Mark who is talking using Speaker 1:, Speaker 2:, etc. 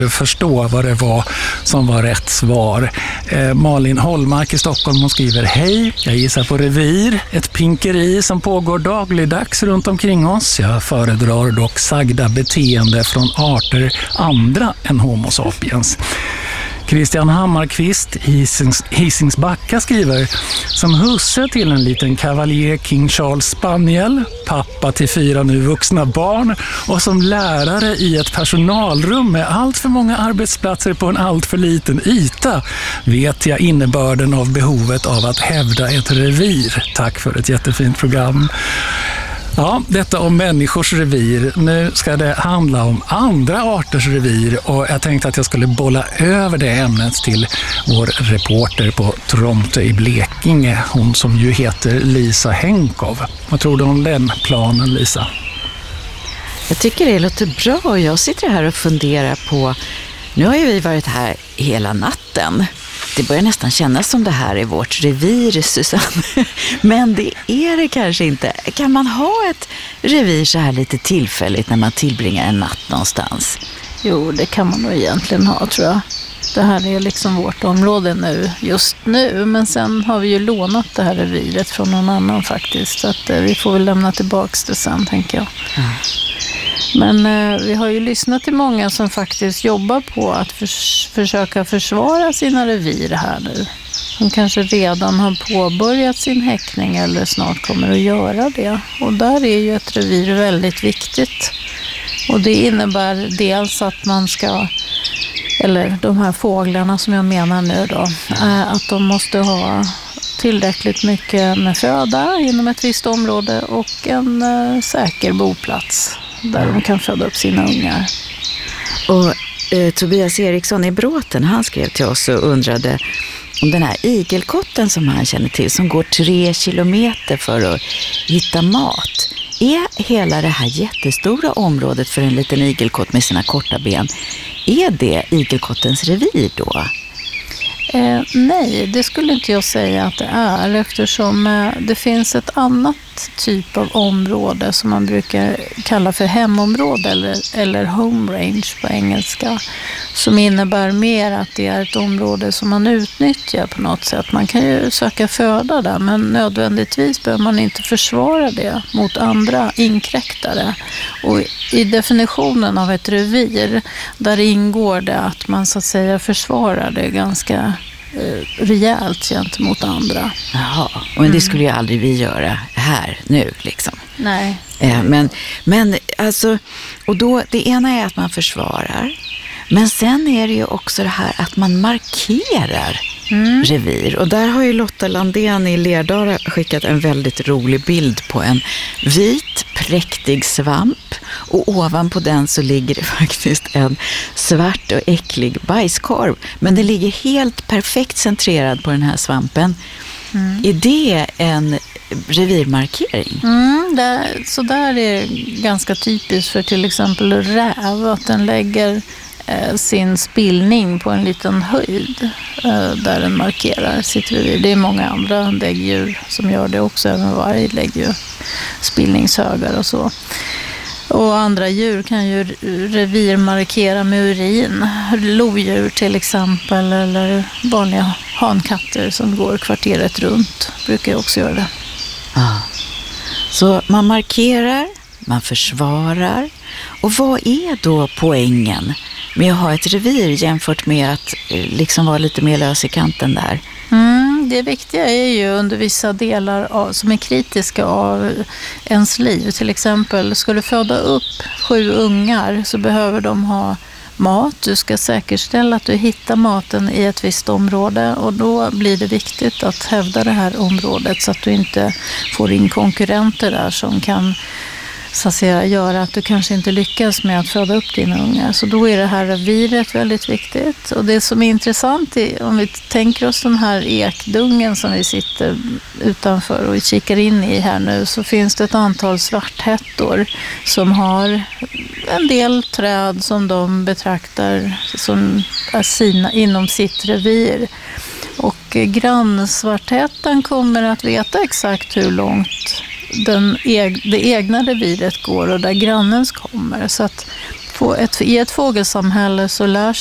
Speaker 1: förstå vad det var som var rätt svar. Malin Holmark i Stockholm, hon skriver: hej, jag gissar på revir, ett pinkeri som pågår dagligdags runt omkring oss. Jag föredrar dock sagda beteende från arter andra än Homo sapiens. Christian Hammarkvist i Hisingsbacka skriver: som husse till en liten kavaljer King Charles Spaniel, pappa till 4 nu vuxna barn och som lärare i ett personalrum med allt för många arbetsplatser på en allt för liten yta vet jag innebörden av behovet av att hävda ett revir. Tack för ett jättefint program. Ja, detta om människors revir. Nu ska det handla om andra arters revir och jag tänkte att jag skulle bolla över det ämnet till vår reporter på Tromsö i Blekinge. Hon som ju heter Lisa Henkov. Vad tror du om den planen, Lisa?
Speaker 2: Jag tycker det låter bra och jag sitter här och funderar på... Nu har ju vi varit här hela natten. Det börjar nästan kännas som det här är vårt revir, Susanne. Men det är det kanske inte. Kan man ha ett revir så här lite tillfälligt när man tillbringar en natt någonstans?
Speaker 3: Jo, det kan man nog egentligen ha, tror jag. Det här är liksom vårt område nu, just nu. Men sen har vi ju lånat det här reviret från någon annan faktiskt. Så att vi får väl lämna tillbaka det sen, tänker jag. Mm. Men vi har ju lyssnat till många som faktiskt jobbar på att försöka försvara sina revir här nu. Som kanske redan har påbörjat sin häckning eller snart kommer att göra det. Och där är ju ett revir väldigt viktigt. Och det innebär dels att man ska, eller de här fåglarna som jag menar nu då, att de måste ha tillräckligt mycket med föda inom ett visst område och en säker boplats där de kan föda upp sina ungar.
Speaker 2: Och Tobias Eriksson i Bråten, han skrev till oss och undrade om den här igelkotten som han känner till, som går 3 kilometer för att hitta mat. Är hela det här jättestora området för en liten igelkott med sina korta ben, är det igelkottens revir då?
Speaker 3: Nej, det skulle inte jag säga att det är, eftersom det finns ett annat typ av område som man brukar kalla för hemområde eller home range på engelska, som innebär mer att det är ett område som man utnyttjar på något sätt. Man kan ju söka föda där, men nödvändigtvis behöver man inte försvara det mot andra inkräktare. Och i definitionen av ett revir, där ingår det att man så att säga försvarar det ganska rejält gentemot andra.
Speaker 2: Jaha, men det skulle ju aldrig vi göra här nu liksom.
Speaker 3: Nej.
Speaker 2: Men alltså, och då, det ena är att man försvarar, men sen är det ju också det här att man markerar revir. Och där har ju Lotta Landén i Lerdala skickat en väldigt rolig bild på en vit, präktig svamp. Och ovanpå den så ligger det faktiskt en svart och äcklig bajskorv. Men det ligger helt perfekt centrerad på den här svampen. Är det en revirmarkering?
Speaker 3: Så där är ganska typiskt för till exempel räv, att den lägger sin spillning på en liten höjd där den markerar sitt revir. Det är många andra däggdjur som gör det också. Även varg lägger ju spillningshögar och så. Och andra djur kan ju revirmarkera med urin. Lodjur till exempel, eller vanliga hankatter som går kvarteret runt brukar också göra det.
Speaker 2: Så man markerar, man försvarar. Och vad är då poängen med att ha ett revir jämfört med att liksom vara lite mer lös i kanten där?
Speaker 3: Det viktiga är ju under vissa delar som är kritiska av ens liv. Till exempel, ska du föda upp 7 ungar så behöver de ha mat. Du ska säkerställa att du hittar maten i ett visst område, och då blir det viktigt att hävda det här området så att du inte får in konkurrenter där som kan så att säga göra att du kanske inte lyckas med att föda upp dina ungar. Så då är det här reviret väldigt viktigt. Och det som är intressant är, om vi tänker oss den här ekdungen som vi sitter utanför och kikar in i här nu, så finns det ett antal svarthättor som har en del träd som de betraktar som är sina inom sitt revir. Och grannsvarthättan kommer att veta exakt hur långt det egna reviret går och där grannens kommer. Så att I ett fågelsamhälle så lär